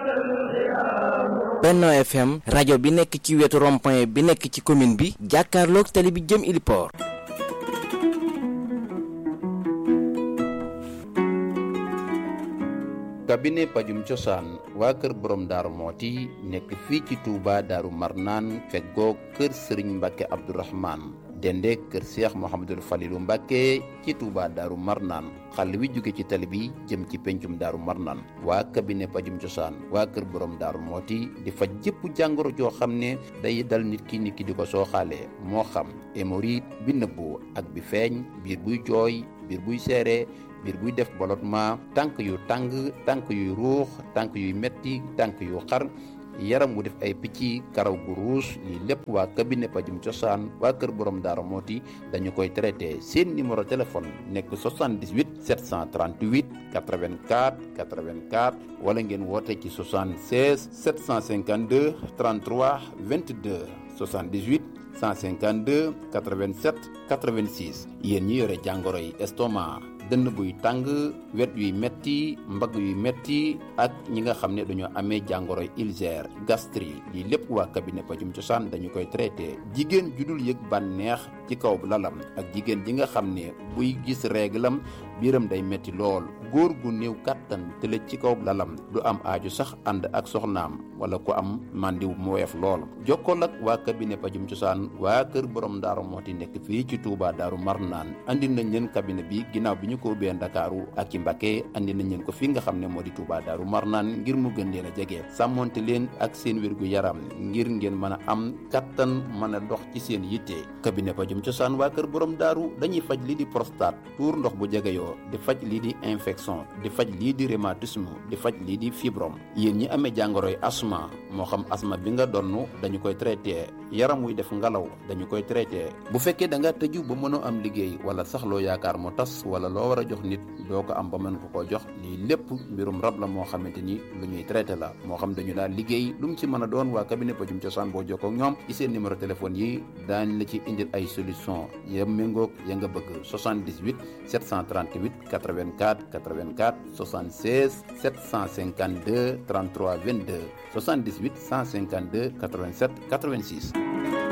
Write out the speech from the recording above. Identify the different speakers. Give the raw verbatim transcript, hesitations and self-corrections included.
Speaker 1: Benno F M rajo bi nekk ci wetu rond-point bi nekk ci commune bi jàkkaarloog tali bi jëm Iliport.
Speaker 2: cabinet pajum cosaan waa kër borom daaru mooti nekk fii ci Touba daaru Marnaan feggoo kër Serigne Mbacke Abdourahmane dende kër Cheikh Mouhamadul Falilou Mbacke ci Touba daaru Marnaan xàll wi jóge ci tali bi jëm ci pencum daaru Marnaan waa cabinet pajum cosaan waa kër borom daaru mooti di faj jëpp jàngoro joo xam ne day dal nit ki nit ki di ko sooxaale moo xam hémorroïde bi nëbbu ak bi feeñ biir buy jooy biir buy seere biir buy def ballottement tànk yu tàng tànk yuy ruux tànk yuy metti tànk yu xar yaram wu def ay picc karaw gu ruus lii lépp waa cabinet pajum cosaan waa kër borom daara mooti dañu koy traité seen numéro téléphone nekk soixante-dix-huit sept cent trente-huit quatre-vingt-quatre quatre-vingt-quatre wala ngeen woote ci soixante-seize sept cent cinquante-deux trente-trois vingt-deux soixante-dix-huit cent cinquante-deux quatre-vingt-sept quatre-vingt-six yéen ñi yore jàngoro yi estomac dënn buy tàng wet yuy metti mbagg yuy metti ak ñi nga xam ne dañoo amee jàngoroy ulcère gastrique lii lépp waa cabinet pajum cosaan dañu koy traité jigéen ju dul yëg bànneex ci kaw lalam ak jigéen ji nga xam ne buy gis réglam biiram day metti lool góor gu néew kàttan tëlëj ci kaw lalam du am aaju sax ànd ak soxnaam wala ku am màndiw mu woyof lool jokkool ak waa cabinet pajum cosaan waa kër borom daaru mooti nekk fii ci Touba daaru Marnaan andi nañ leen cabinet bi ginnaaw bi ñu ko ubbee Ndakaaru ak ci Mbacké andi nañ leen ko fi nga xam ne moo di Touba daaru Marnaan ngir mu gën leen a jege sàmmonte leen ak seen wérgu yaram ngir ngeen mën a am kattan mën a dox ci seen yitte cabinet pajum cosaan waa kër borom daaru dañuy faj lii di prostate tuur ndox bu jegeyoo di faj lii di infection di faj lii di rhumatisme di faj lii di fibrome yéen ñi amee jàngoroy asma moo xam asma bi nga donn dañu koy traité yaram wuy def ngalaw dañu koy traité bu fekkee da nga tëju ba mënoo am liggéey wala sax loo yaakaar mu tas wala loo war a jox nit doo ko am ba mën ko koo jox lii lépp mbirum rab la moo xamante ni lu ñuy traité la moo xam dañu daal liggéey lu mu ci mën a doon waa cabinet pajum cosaan boo jokkoo ak ñoom ci seen numéro téléphone yi daañ la ci indil ay solution ya méngoog ya nga bëgg soixante-dix-huit sept cent trente-huit quatre-vingt-quatre quatre-vingt-quatre soixante-seize sept cent cinquante-deux trente-trois vingt-deux soixante-dix-huit cent cinquante-deux quatre-vingt-sept quatre-vingt-six